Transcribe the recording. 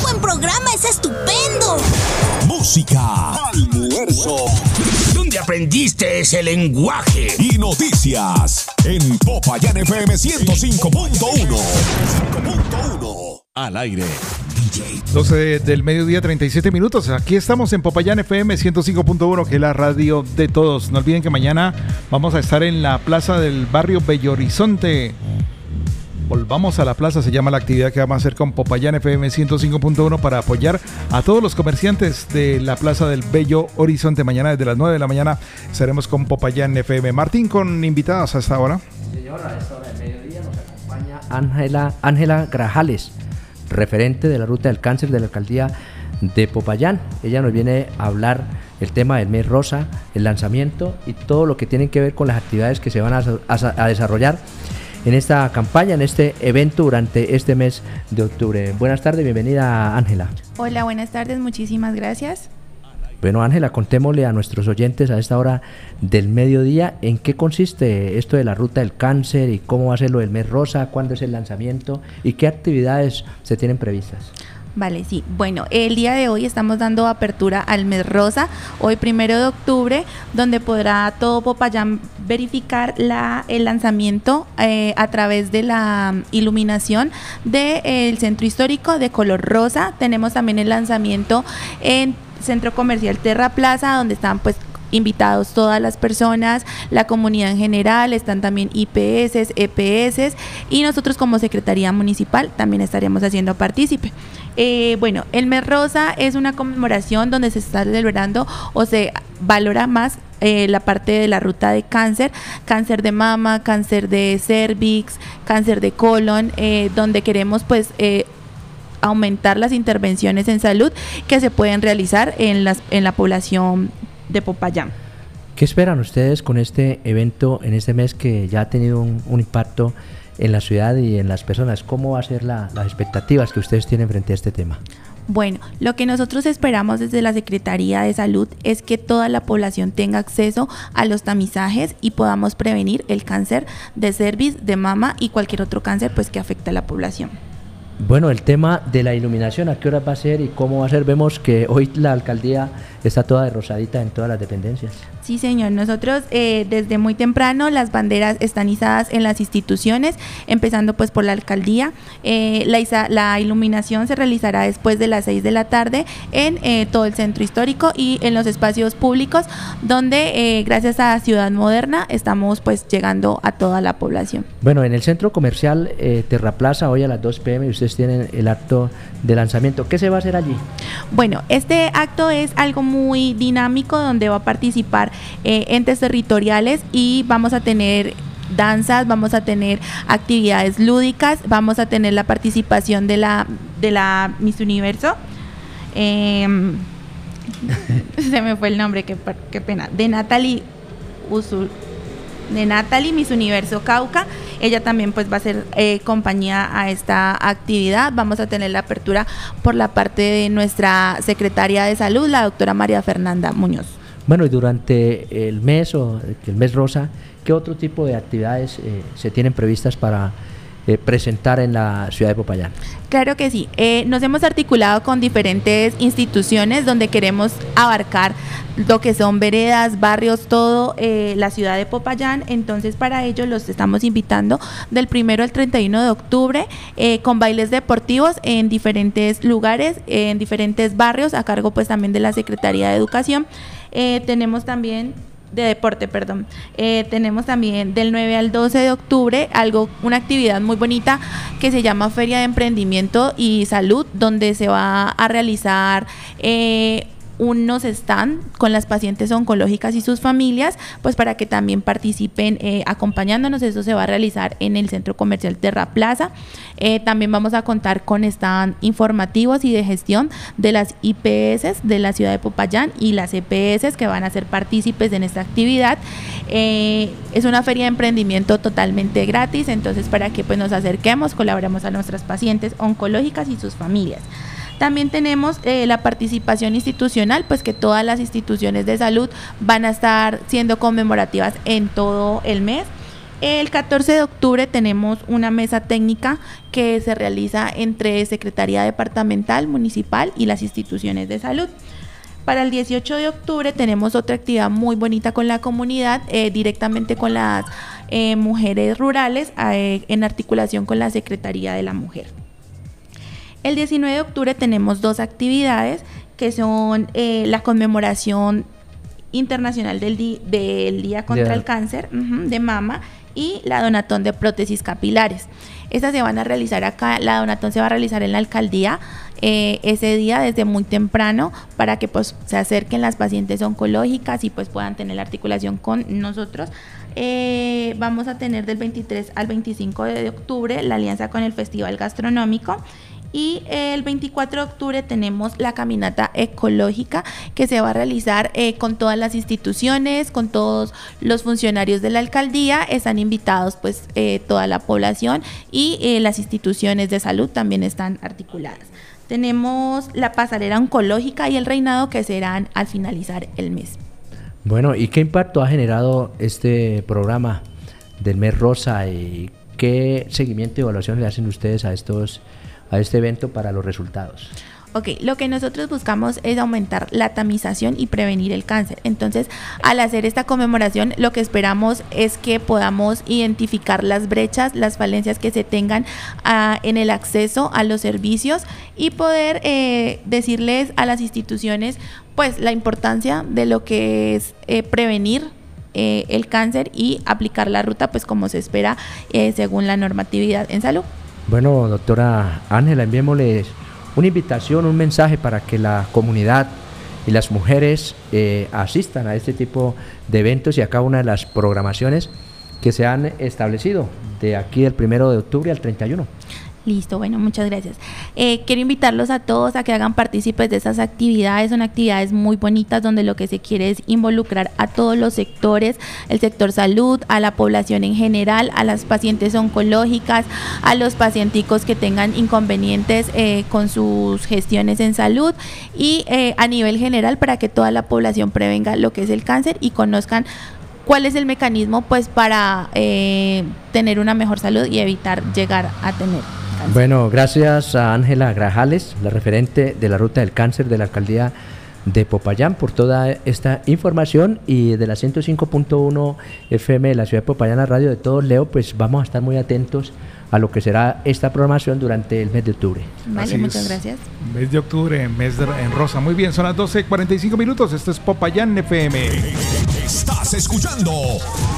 buen programa, es estupendo. Música, almuerzo, ¿dónde aprendiste ese lenguaje? Y noticias en Popayán FM 105.1. Al aire. 12 del mediodía, 37 minutos. Aquí estamos en Popayán FM 105.1, que es la radio de todos. No olviden que mañana vamos a estar en la plaza del barrio Bello Horizonte. Volvamos a la plaza, se llama la actividad que vamos a hacer con Popayán FM 105.1 para apoyar a todos los comerciantes de la plaza del Bello Horizonte. Mañana desde las 9 de la mañana estaremos con Popayán FM. Martín, con invitados a esta hora. Señora, a esta hora del mediodía nos acompaña Ángela Grajales, referente de la ruta del cáncer de la alcaldía de Popayán. Ella nos viene a hablar el tema del mes rosa, el lanzamiento y todo lo que tiene que ver con las actividades que se van a desarrollar en esta campaña, en este evento durante este mes de octubre. Buenas tardes, bienvenida Ángela. Hola, buenas tardes, muchísimas gracias. Bueno, Ángela, contémosle a nuestros oyentes a esta hora del mediodía en qué consiste esto de la ruta del cáncer y cómo va a ser lo del mes rosa, cuándo es el lanzamiento y qué actividades se tienen previstas. Vale, sí. Bueno, el día de hoy estamos dando apertura al mes rosa, hoy 1 de octubre, donde podrá todo Popayán verificar el lanzamiento a través de la iluminación del centro histórico de color rosa. Tenemos también el lanzamiento en Centro Comercial Terra Plaza, donde están pues invitados todas las personas, la comunidad en general, están también IPS, EPS y nosotros como Secretaría Municipal también estaremos haciendo partícipe. Bueno, el mes rosa es una conmemoración donde se está celebrando o se valora más la parte de la ruta de cáncer de mama, cáncer de cervix, cáncer de colon, donde queremos pues aumentar las intervenciones en salud que se pueden realizar en la población de Popayán. ¿Qué esperan ustedes con este evento en este mes que ya ha tenido un impacto en la ciudad y en las personas? ¿Cómo va a ser las expectativas que ustedes tienen frente a este tema? Bueno, lo que nosotros esperamos desde la Secretaría de Salud es que toda la población tenga acceso a los tamizajes y podamos prevenir el cáncer de cervix, de mama y cualquier otro cáncer pues que afecta a la población. Bueno, el tema de la iluminación, ¿a qué hora va a ser y cómo va a ser? Vemos que hoy la alcaldía está toda de rosadita en todas las dependencias. Sí, señor. Nosotros desde muy temprano las banderas están izadas en las instituciones, empezando pues por la alcaldía. La iluminación se realizará después de las 6 de la tarde en todo el centro histórico y en los espacios públicos, donde gracias a Ciudad Moderna estamos pues llegando a toda la población. Bueno, en el centro comercial Terra Plaza, hoy a las 2 p.m. ustedes tienen el acto de lanzamiento. ¿Qué se va a hacer allí? Bueno, este acto es algo muy dinámico donde va a participar entes territoriales y vamos a tener danzas, vamos a tener actividades lúdicas, vamos a tener la participación de la Miss Universo. Se me fue el nombre, qué pena, de Natalie Miss Universo Cauca. Ella también pues va a ser compañía a esta actividad. Vamos a tener la apertura por la parte de nuestra secretaria de salud, la doctora María Fernanda Muñoz. Bueno, y durante el mes rosa, ¿qué otro tipo de actividades se tienen previstas para presentar en la ciudad de Popayán? Claro que sí. Nos hemos articulado con diferentes instituciones donde queremos abarcar lo que son veredas, barrios, todo la ciudad de Popayán. Entonces para ello los estamos invitando del 1 al 31 de octubre con bailes deportivos en diferentes lugares, en diferentes barrios, a cargo pues también de la Secretaría de Educación. Tenemos también de deporte, perdón. Tenemos también del 9 al 12 de octubre una actividad muy bonita que se llama Feria de Emprendimiento y Salud, donde se va a realizar unos stand con las pacientes oncológicas y sus familias, pues para que también participen acompañándonos. Eso se va a realizar en el Centro Comercial Terra Plaza. También vamos a contar con stand informativos y de gestión de las IPS de la ciudad de Popayán y las EPS que van a ser partícipes en esta actividad. Es una feria de emprendimiento totalmente gratis, entonces para que pues nos acerquemos, colaboremos a nuestras pacientes oncológicas y sus familias. También tenemos la participación institucional, pues que todas las instituciones de salud van a estar siendo conmemorativas en todo el mes. El 14 de octubre tenemos una mesa técnica que se realiza entre Secretaría Departamental, Municipal y las instituciones de salud. Para el 18 de octubre tenemos otra actividad muy bonita con la comunidad, directamente con las mujeres rurales, en articulación con la Secretaría de la Mujer. El 19 de octubre tenemos dos actividades que son la conmemoración internacional del Día contra el Cáncer de mama y la donatón de prótesis capilares. Estas se van a realizar acá, la donatón se va a realizar en la alcaldía ese día desde muy temprano para que pues se acerquen las pacientes oncológicas y pues puedan tener la articulación con nosotros. Vamos a tener del 23 al 25 de octubre la alianza con el Festival Gastronómico. Y el 24 de octubre tenemos la caminata ecológica que se va a realizar con todas las instituciones, con todos los funcionarios de la alcaldía. Están invitados pues toda la población y las instituciones de salud también están articuladas. Tenemos la pasarela oncológica y el reinado que serán al finalizar el mes. Bueno, ¿y qué impacto ha generado este programa del mes rosa y qué seguimiento y evaluación le hacen ustedes a este evento para los resultados? Ok, lo que nosotros buscamos es aumentar la tamización y prevenir el cáncer. Entonces, al hacer esta conmemoración, lo que esperamos es que podamos identificar las brechas, las falencias que se tengan en el acceso a los servicios y poder decirles a las instituciones pues la importancia de lo que es prevenir el cáncer y aplicar la ruta pues como se espera según la normatividad en salud. Bueno, doctora Ángela, enviémosles una invitación, un mensaje para que la comunidad y las mujeres asistan a este tipo de eventos y a cada una de las programaciones que se han establecido de aquí del 1 de octubre al 31. Listo, bueno, muchas gracias. Quiero invitarlos a todos a que hagan partícipes de estas actividades. Son actividades muy bonitas donde lo que se quiere es involucrar a todos los sectores, el sector salud, a la población en general, a las pacientes oncológicas, a los pacienticos que tengan inconvenientes con sus gestiones en salud y a nivel general para que toda la población prevenga lo que es el cáncer y conozcan cuál es el mecanismo pues para tener una mejor salud y evitar llegar a tener cáncer. Bueno, gracias a Ángela Grajales, la referente de la ruta del cáncer de la alcaldía de Popayán, por toda esta información, y de la 105.1 FM de la ciudad de Popayán, la radio de todos, Leo, pues vamos a estar muy atentos a lo que será esta programación durante el mes de octubre. Vale, muchas gracias. Mes de octubre, en rosa. Muy bien, son las 12:45 minutos. Esto es Popayán FM. Estás escuchando